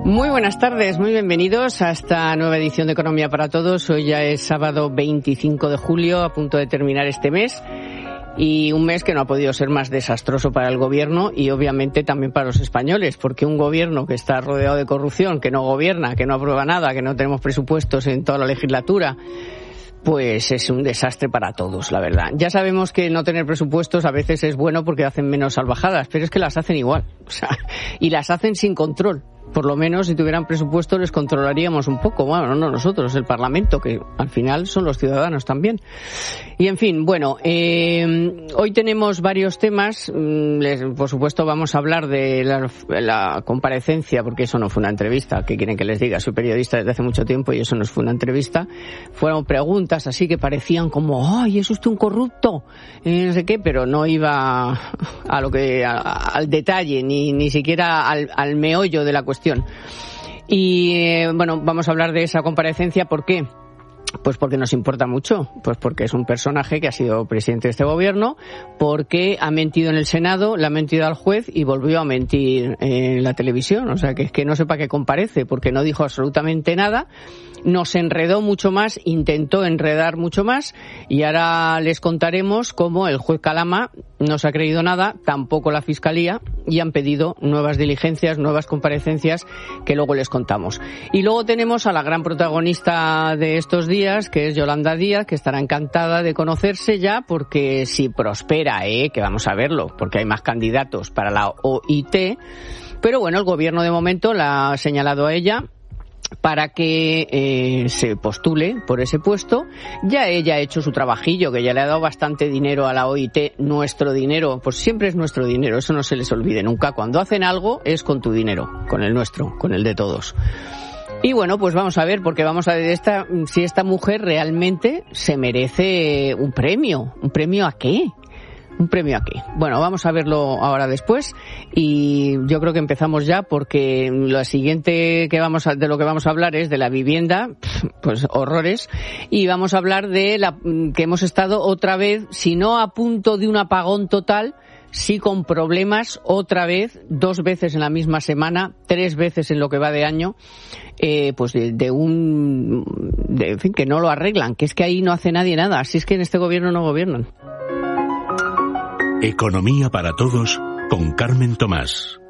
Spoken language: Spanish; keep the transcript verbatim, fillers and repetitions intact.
Muy buenas tardes, muy bienvenidos a esta nueva edición de Economía para Todos. Hoy ya es sábado veinticinco de julio, a punto de terminar este mes. Y un mes que no ha podido ser más desastroso para el gobierno y obviamente también para los españoles, porque un gobierno que está rodeado de corrupción, que no gobierna, que no aprueba nada, que no tenemos presupuestos en toda la legislatura, pues es un desastre para todos, la verdad. Ya sabemos que no tener presupuestos a veces es bueno porque hacen menos salvajadas, pero es que las hacen igual, o sea, y las hacen sin control. Por lo menos si tuvieran presupuesto les controlaríamos un poco. Bueno, no nosotros, el Parlamento, que al final son los ciudadanos también. Y en fin, bueno, eh, hoy tenemos varios temas. Les, por supuesto vamos a hablar de la, la comparecencia, porque eso no fue una entrevista. ¿Qué quieren que les diga? Soy periodista desde hace mucho tiempo y eso no fue una entrevista. Fueron preguntas así que parecían como, ¡ay, es usted un corrupto! Eh, no sé qué, pero no iba a lo que a, al detalle, ni, ni siquiera al, al meollo de la cuestión. Y eh, bueno, vamos a hablar de esa comparecencia. ¿Por qué? Pues porque nos importa mucho, pues porque es un personaje que ha sido presidente de este gobierno, porque ha mentido en el Senado, le ha mentido al juez y volvió a mentir en la televisión. O sea, que es que no sé para qué comparece, porque no dijo absolutamente nada, nos enredó mucho más, intentó enredar mucho más, y ahora les contaremos cómo el juez Calama no se ha creído nada, tampoco la Fiscalía, y han pedido nuevas diligencias, nuevas comparecencias, que luego les contamos. Y luego tenemos a la gran protagonista de estos días, que es Yolanda Díaz, que estará encantada de conocerse ya, porque si prospera, eh, que vamos a verlo, porque hay más candidatos para la O I T, pero bueno, el gobierno de momento la ha señalado a ella para que eh, se postule por ese puesto. Ya ella ha hecho su trabajillo, que ya le ha dado bastante dinero a la O I T, nuestro dinero, pues siempre es nuestro dinero, eso no se les olvide nunca. Cuando hacen algo es con tu dinero, con el nuestro, con el de todos. Y bueno, pues vamos a ver, porque vamos a ver esta, si esta mujer realmente se merece un premio. ¿Un premio a qué? ¿Un premio a qué? Bueno, vamos a verlo ahora después, y yo creo que empezamos ya, porque lo siguiente que vamos a, de lo que vamos a hablar es de la vivienda, pues horrores, y vamos a hablar de la que hemos estado otra vez, si no a punto de un apagón total, sí con problemas otra vez, dos veces en la misma semana, tres veces en lo que va de año, eh, pues de, de un, de, en fin, que no lo arreglan, que es que ahí no hace nadie nada, así es que en este gobierno no gobiernan. Economía para Todos con Carmen Tomás.